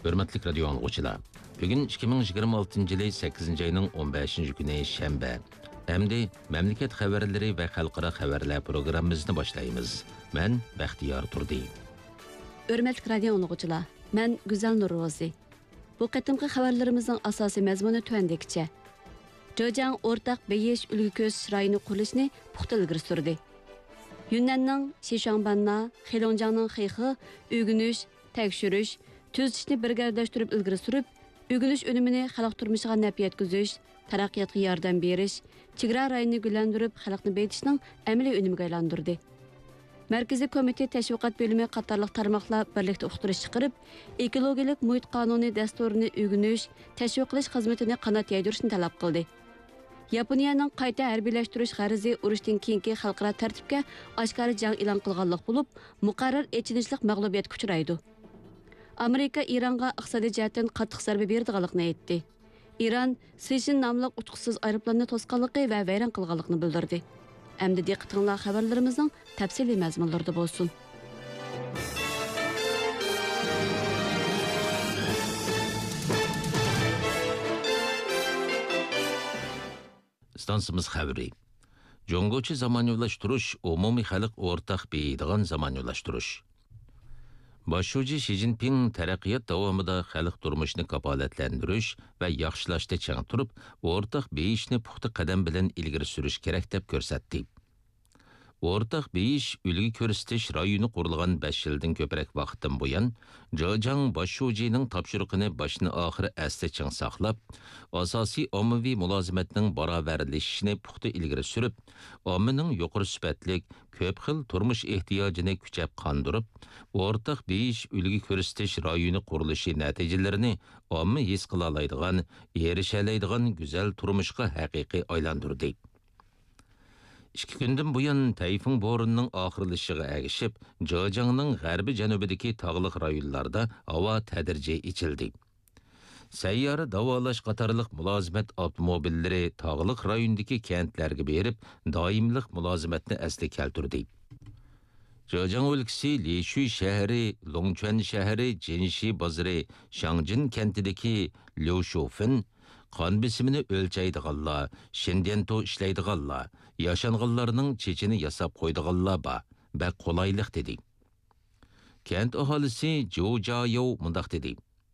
Hürmetli radio anlıqçılar. Bugün 2026 yılı 8 ayının 15 günü şembe. Emdi memleket haberleri ve xalqara haberler programımızını başlayımız. Ben Baxtiyar Turdi. Hürmetli radio anlıqçılar. Ben Güzel Nurrozi. Bu qatımqı xabarlarımızın asası məzmunu tövəndikçe. Zhejiang ortaq beyiş ülgü köz rayonu quruluşunu puxta ilgiri sürdü. Yunnanның Şişanbanna, Xilongjiangның Xixi, ügünüş, tekşürüş, tüzüşni birgardashtirib ilgiri sürüp, ügünüş önümünü xalq turmushiga naf yetkizüş, taraqqiyotga yordam berish, chegara rayonini gullandirib, xalqni beyitishning amaliy önümiga aylantirdi. Markaziy komitə təşviqat bölümü qatarlıq tarmoqlar birlikdə uqtirish chiqarib, ekologiyalik muhit qonuni dasturini ügünüş, təşviq qilish xizmatini qanot yaydırishni talab qildi. Yaponiyaning qayta harbiylashtirish g'arizi urushdan keyingi xalqaro tartibga oshkora jang e'lon qilganlik bo'lib, muqarrar echinishlik mag'lubiyatga uchraydi. Amerika Iranға iqtisodiy jihatdan qattiq zarba berdiganligini aytdi. Iran Sishin nomli uçqusiz aeroplanni to'sqanligi va vayron qilganligini bildirdi. Endi diqqatinglar xabarlarimizning tafsiliy mazmunlarida bo'lsin. Stansımız xəbri. Jongochi zamaniyulaştırış, umumi xalq ortaq beydigan zamaniyulaştırış. Başçı Xi Jinping taraqqiyot davomida xalq turmushini kafolatlantirish va yaxshilashda chang turib, o'rtaq beyishni puxta qadam bilan ilgari surish kerak deb ko'rsatdi. O'rtaq beyish ulgi ko'rsatish rayoni qurilgan 5 yildan ko'proq vaqtdan buyon Zhejiang boshchining topshiriqini boshni oxiri asli chang saqlab, asosiy ommaviy mulozimatning barobarlashishini puxta ilgari surib, ommaning yuqori sifatlik ko'p xil turmush ehtiyojini kuchab qondirib, o'rtaq beyish ulgi ko'rsatish rayoni qurilishi natijalarini omma his qila oladigan, erisha oladigan go'zal turmushga haqiqiy aylantirdi. 2 gündən bu yan tayfun bo'rinining oxirlashiga ergishib, Zhejiangning g'arbiy janubidagi tog'liq rayonlarda havo tadrijiy ichildi. Sayyora davolash qatorliq mulozimat avtomobillari tog'liq rayondagi kentlarga berib, doimlik mulozimatni asli keltirdi. Zhejiang o'lkasi Lishui shahri, Longchuan shahri, Jinshi bozori, Shangjin kentidagi Liushufin qon besimini o'lchaydiganlar, Shindento ishlaydiganlar, yaşanğanlarning chechini yasab qo'ydiganlar va qulaylik dedi. Kent aholisi Zhoujiao mundaq dedi.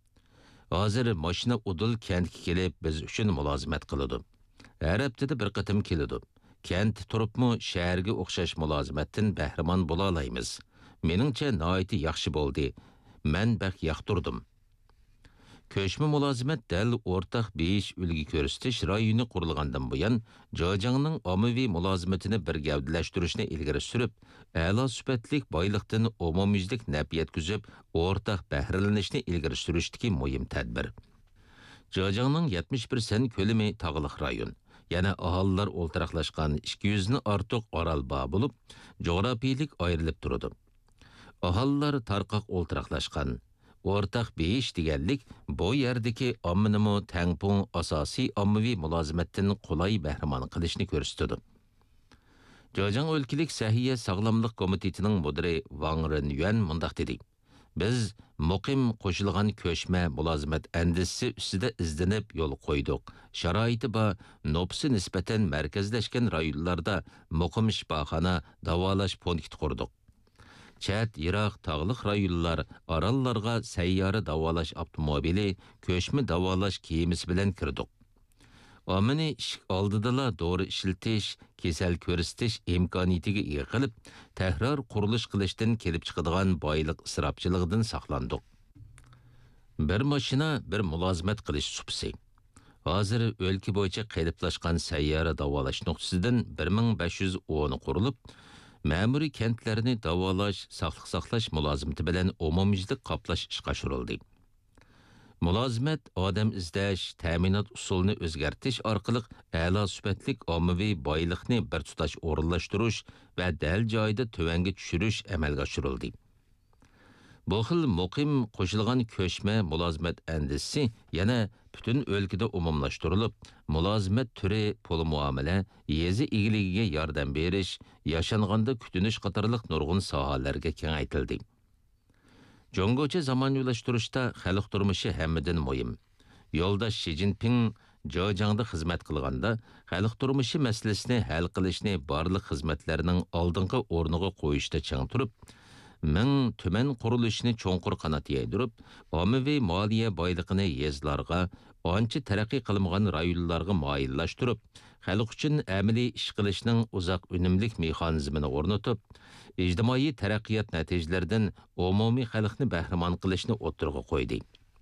Hozir mashina udul kentga kelib biz uchun mulozimat qiladi. Har haftada bir qatim keladi. Kent turibmi shaharga o'xshash mulozimatdan bahramon bo'la olamiz. Meningcha nihoyat yaxshi bo'ldi. Men yoqtirdim. Köşme mulozimat dal o'rtaq beyish ulgi ko'rsatish rayoni qurilgandan buyon Zhejiangning ommaviy mulozimatini bir gavdalashtirishni ilgari surib, a'lo sifatlik boyliqdan umumyuzlik naf yetkazib, o'rtaq bahralanishni ilgari surishdagi muhim tadbir. Zhejiangning 70% ko'lami tog'liq rayon. Yana aholilar o'ltiraqlashgan 200 ni ortiq orol bo'lib, jo'grafiylik ayrilib turadi. Aholilar tarqoq o'ltiraqlashgan. O'rtaq beyish deganlik bu yerdagi ommanimi tangpung asosiy ommaviy mulozimatdan qulay bahramon qilishni ko'rsatadi. Zhejiang o'lkalik sahiya sog'lomlik komitetining mudiri Wang Renyuan mundaq dedi. Biz muqim qo'shilgan ko'chma mulozimat andisi ustida izlanib yo'l qo'ydik. Sharoiti va nopsi nisbatan markazlashgan rayonlarda muqim shifoxona, davolash punkti qurdik. Chat, Iroq, tog'liq rayonlar orollarga sayyora davolash avtomobili, ko'chma davolash kemasi bilan kirdik. Omini ishik oldidala dori ishiltish, kasal ko'rsatish imkoniyatiga ega qilib, takror qurilish qilishdan kelib chiqadigan boyliq isrofchiligidan saqlandik. Bir mashina, bir mulozimat qilish supsi. Hozir o'lka bo'yicha qeliplashgan sayyora davolash nuqtasidan 1510 qurilib, ma'muriy kentlarni davolash, saqliq saqlash mulozimati bilan umumyuzlik qoplash ishga oshirildi. Mulozimat odam izlash, ta'minot usulini o'zgartirish orqali a'lo sifatlik ommaviy boyliqni bir tutash o'rinlashtirish va dal joyida tuvanga tushirish amalga oshirildi. Bu xil muqim qo'shilgan ko'chma mulozimat andisi yana butun o'lkada umumlashtirilib, mulozimat turi pul muomala, yezi egiligiga yordam berish, yashanganda kutinish qatorliq nurg'un sohalarga kengaytirildi. Жоңгоча заманюлаштырышта халық тұрмышы hammadan muhim. Yo'ldash Shi Jinping Jojiangda xizmat qilganda xalq turmushi masalasini hal qilishni barliq xizmatlarning oldingi o'rniga qo'yishda chang turib, ming tuman qurilishini cho'nqur qanot yaydirib, ommaviy moliya boyligini yezlarga, ancha taraqqiy qilmagan rayonlarga moyillashtirib, xalq uchun amaliy ish qilishning uzoq unumlik mexanizmini o'rnatib, ijtimoiy taraqqiyot natijalaridan umumiy xalqni bahramon qilishni o'ttirg'a qo'ydi.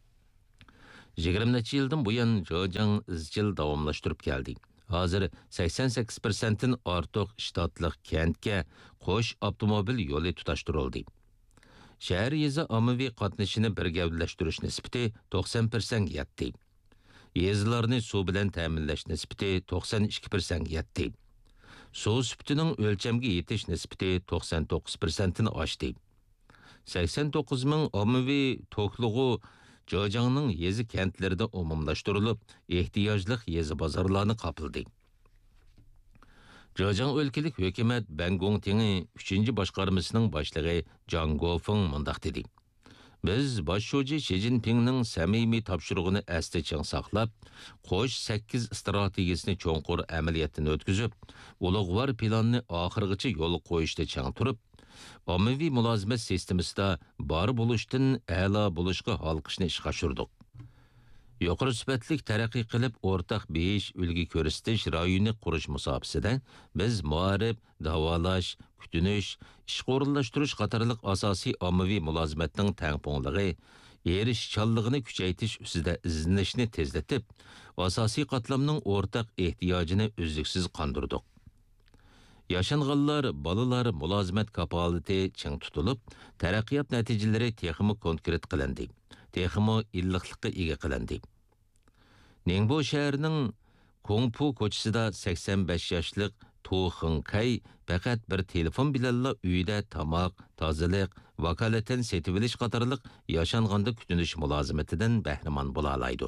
20 yıldan bu yan Jojiang izchil davomlashtirib keldi. Hozir 88%dan ortiq shtatlik kentga qo'sh avtomobil yo'li tutashtirildi. Shahar yezi ommaviy qatnashini birgavdlashtirish nisbati 90% yetdi. Yezilarni suv bilan ta'minlash nisbati 92% yetdi. Suv sifatining o'lchamga yetish nisbati 99% ni oshdi. 89 ming ommaviy to'qlig'i Jojiangning yezi kentlarida umumlashtirilib, ehtiyojli yezi bozorlarni qopildi. Jojiang o'lkalik hukumat Bangongtingi 3-chi boshqarmasining boshlig'i Zhang Guofeng mundaq dedi. Biz bosh shoji Shi Jinpingning samimiy topshirig'ini asli chang saqlab, qo'sh 8 strategiyasini cho'nqur amaliyotdan o'tkazib, ulug'vor planni oxirigacha yo'l qo'yishda chang turib, ommaviy mulozimat sistemasida bor bo'lishdan a'lo bo'lishga halqishni ishga oshirdik. Yuqori sifatlik taraqqiy qilib o'rtaq 5 ulgi ko'rsatish rayoni qurish musobaqasida biz muarif, davolash, kutunish, ish o'rinlashtirish qatorliq asosiy ommaviy mulozimatning tangpongligi, erishchanligini kuchaytirish ustida izlanishni tezlatib, asosiy qatlamning o'rtaq ehtiyojini uzluksiz qondirdik. Yaşanğanlar, balalar mulozimat kapolati ching tutilib, taraqqiyot natijalari texmi konkret qilindi. Texmi illiqlikka ega qilindi. Ningbo shahrining Kongpu ko'chasida 85 yoshlik Tu Xingkai faqat bir telefon bilanla uyda tamoq, tozalik, vakolatan setib olish qatorliq yaşanğanda kutunish mulozimatidan bahramon bo'la oladi.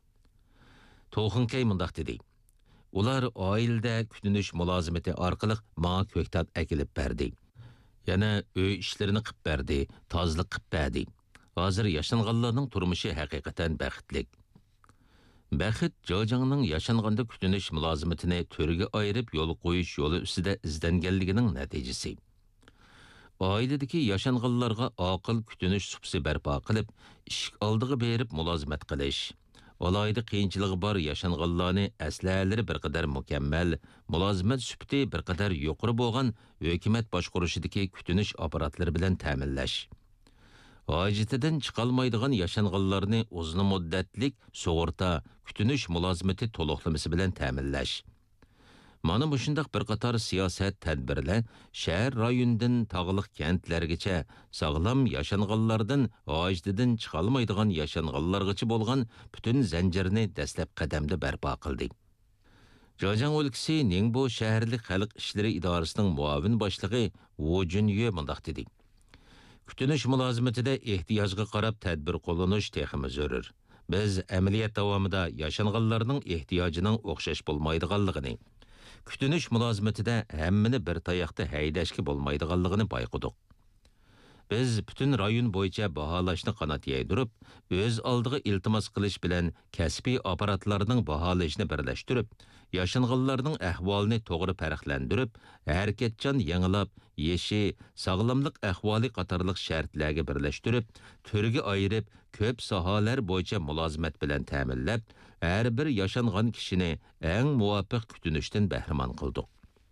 Tu Xingkai mundaq dedi. Ular oilada kutunish mulozimati orqali menga ko'ktat akilib berdi. Yana uy ishlarini qilib berdi, tozalik qilib berdi. Hozir yaşanğanlarning turmushi haqiqatan baxtlik. Baxt Jojiangning yaşanganda kutunish mulozimatini turga ayirib yo'l qo'yish yo'li ustida izlanganligining natijasi. Oiladagi yaşanğanlarga aql kutunish supsi barpo qilib, ishq oldiga berib mulozimat qilish. Olayda qiyinchiligi bor yaşanğanlarni aslalari bir qadar mukammal, mulozimat sufati bir qadar yuqori bo'lgan hukumat boshqarishidagi kutunish apparatlari bilan ta'minlash. Hojatidan chiqolmaydigan yaşanğanlarni uzun muddatlik sug'urta, kutunish mulozimati to'liqlamasi bilan ta'minlash. Mana bu shundaq bir qator siyosat tadbirlar shahar rayonidan tog'liq kentlargacha sog'lom yaşanğanlardan hojatidan chiqolmaydigan yaşanğanlargacha bo'lgan butun zanjirni dastlab qadamda barpo qildi. Jojiang o'lkasi Ningbo shaharlik xalq ishlari idorasining muavin boshlig'i Wu Junyue mundaq dedi. Kutunish mulozimatida ehtiyojga qarab tadbir qo'llanish texmi zarur. Biz amaliyot davomida yaşanğanlarning ehtiyojining o'xshash bo'lmaydiganligini, kutunish mulozimatida hammani bir tayoqda haydashga bo'lmaydiganligini bayqadik. Biz butun rayon bo'yicha baholashni qanot yaydirib, o'z oldiga iltimos qilish bilan kasbiy apparatlarning baholashini birlashtirib, yaşanğanlarning ahvolini to'g'ri farqlantirib, harakatchan yangilab, yeshi, sog'lomlik ahvoli qatorliq shartlarga birlashtirib, turga ayirib, ko'p sohalar bo'yicha mulozimat bilan ta'minlab, har bir yaşanğan kishini eng muvofiq kutunishdan bahramon qildik.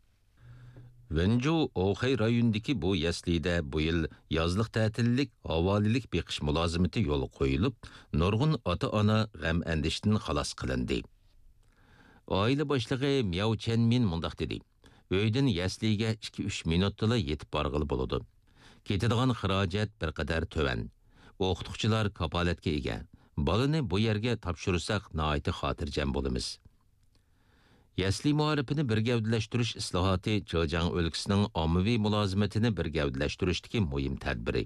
Venju Oxay rayonidagi bu yaslida bu yil yozliq ta'tillik havolilik beqish mulozimati yo'l qo'yilib, nurg'un ota-ona g'am andishdan xalos qilindi. Oila boshlig'i Miao Chenmin mundaq dedi. Uydan yasliga 2-3 minutda yetib borg'ili bo'ladi. Ketadigan xarajat bir qadar to'van. O'qituvchilar kapolatga ega. Balani bu yerga topshirsak, nihoyat xotirjam bo'lamiz. Yasli muarifini birgavdlashtirish islohoti Jojiang o'lkasining ommaviy mulozimatini birgavdlashtirishdagi muhim tadbiri.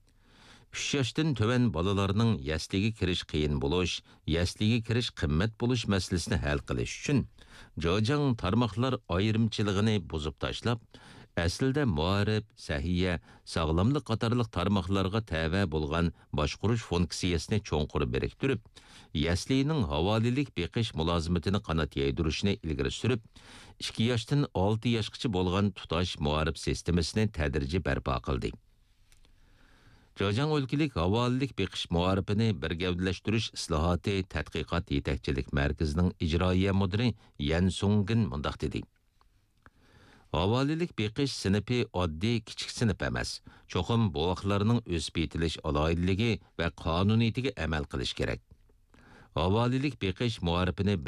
3 yoshdan to'van bolalarning yasliga kirish qiyin bo'lish, yasliga kirish qimmat bo'lish masalasini hal qilish uchun Jojiang tarmoqlar ayrimchiligini buzib tashlab, Əslində muarif, səhiyyə, sağlamlıq qatarlıq tarmaqlarga təvə bolğan başquruş funksiyasını çoğunqur biriktirib, yəslinin havalilik beqiş mülazimetini qanat yaydırışını ilgiri sürüb, 2 yaşdan 6 yaşqıcı bolğan tutaş muarif sistemasını tədrici bərpa qıldı. Jojiang өлkəlik havalilik beqish muarifini bir gavdələşdirish islohoti tədqiqat yetakchilik mərkəzinin icroiya müdiri Yan Sungin mundaq dedi. Havalilik beqish sinipi oddiy kichik sinip emas. Çoxum boğaqlarının o'sib yetilish aloyidligi va qonuniyatiga amal qilish kerak. Havalilik beqish muarifini